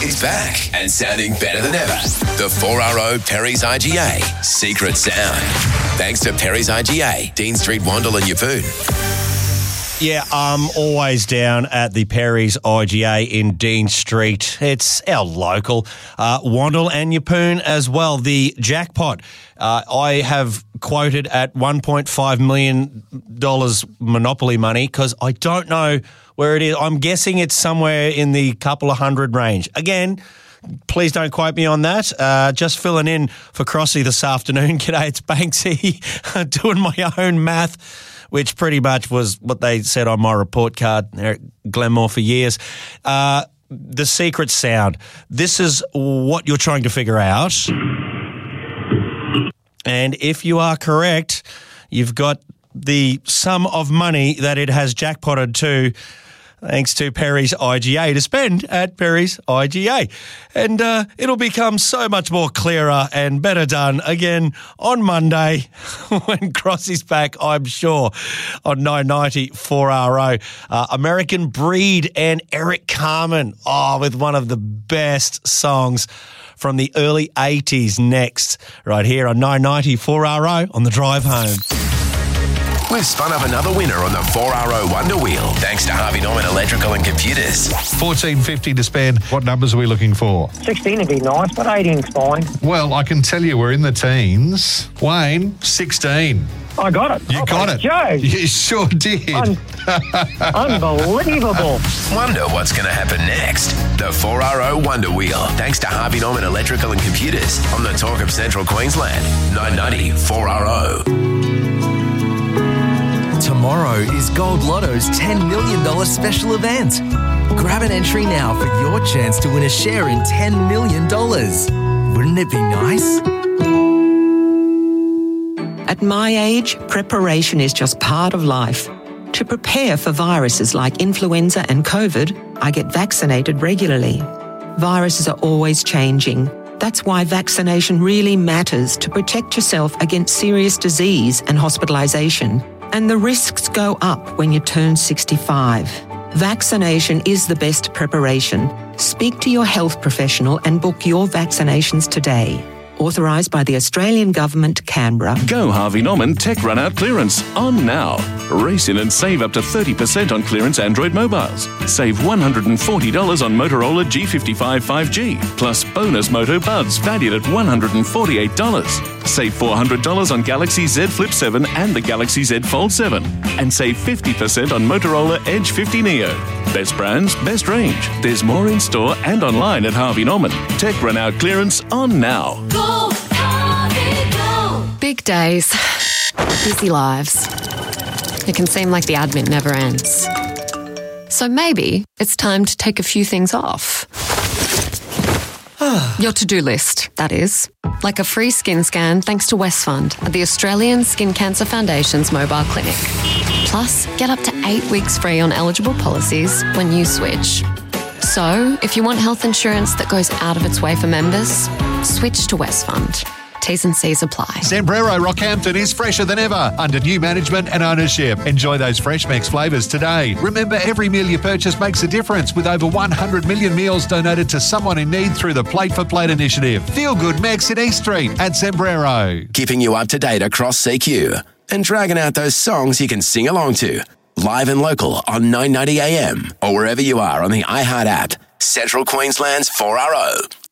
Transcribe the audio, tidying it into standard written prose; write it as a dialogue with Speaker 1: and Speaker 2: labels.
Speaker 1: It's back and sounding better than ever. The 4RO Perry's IGA Secret Sound. Thanks to Perry's IGA, Dean Street, Wandle and Yeppoon.
Speaker 2: Yeah, I'm always down at the Perry's IGA in Dean Street. It's our local. Wandle and Yeppoon as well. The jackpot, I have quoted at $1.5 million Monopoly money because I don't know where it is. I'm guessing it's somewhere in the couple of hundred range. Again, please don't quote me on that. Just filling in for Crossy this afternoon. G'day, it's Banksy doing my own math, which pretty much was what they said on my report card there at Glenmore for years. The secret sound. This is what you're trying to figure out. And if you are correct, you've got the sum of money that it has jackpotted to, thanks to Perry's IGA, to spend at Perry's IGA. And it'll become so much more clearer and better done again on Monday when Crossy's back, I'm sure, on 990 4RO. American Breed and Eric Carmen, with one of the best songs from the early 80s next, right here on 990 4RO on the drive home.
Speaker 1: We've spun up another winner on the 4RO Wonder Wheel, thanks to Harvey Norman Electrical and Computers.
Speaker 3: $14.50 to spend. What numbers are we looking for?
Speaker 4: 16 would be nice, but 18's fine.
Speaker 3: Well, I can tell you we're in the teens. Wayne, 16.
Speaker 4: I got it.
Speaker 3: You got it.
Speaker 4: Joe.
Speaker 3: You sure did.
Speaker 4: Unbelievable.
Speaker 1: Wonder what's going to happen next. The 4RO Wonder Wheel, thanks to Harvey Norman Electrical and Computers on the Talk of Central Queensland. 990 4RO.
Speaker 5: Tomorrow is Gold Lotto's $10 million special event. Grab an entry now for your chance to win a share in $10 million. Wouldn't it be nice?
Speaker 6: At my age, preparation is just part of life. To prepare for viruses like influenza and COVID, I get vaccinated regularly. Viruses are always changing. That's why vaccination really matters to protect yourself against serious disease and hospitalisation. And the risks go up when you turn 65. Vaccination is the best preparation. Speak to your health professional and book your vaccinations today. Authorised by the Australian Government, Canberra.
Speaker 7: Go Harvey Norman Tech Run Out Clearance on now. Race in and save up to 30% on clearance Android mobiles. Save $140 on Motorola G55 5G, plus bonus Moto Buds valued at $148. Save $400 on Galaxy Z Flip 7 and the Galaxy Z Fold 7. And save 50% on Motorola Edge 50 Neo. Best brands, best range. There's more in store and online at Harvey Norman. Tech Run Out Clearance on now.
Speaker 8: Go, Harvey, go! Big days. Busy lives. It can seem like the admin never ends. So maybe it's time to take a few things off. Your to-do list, that is. Like a free skin scan thanks to Westfund at the Australian Skin Cancer Foundation's mobile clinic. Plus, get up to 8 weeks free on eligible policies when you switch. So, if you want health insurance that goes out of its way for members, switch to Westfund. T's and C's apply.
Speaker 3: Sombrero Rockhampton is fresher than ever under new management and ownership. Enjoy those Fresh Max flavours today. Remember, every meal you purchase makes a difference with over 100 million meals donated to someone in need through the Plate for Plate initiative. Feel good Max in East Street at Sombrero.
Speaker 1: Keeping you up to date across CQ and dragging out those songs you can sing along to. Live and local on 990 AM or wherever you are on the iHeart app. Central Queensland's 4RO.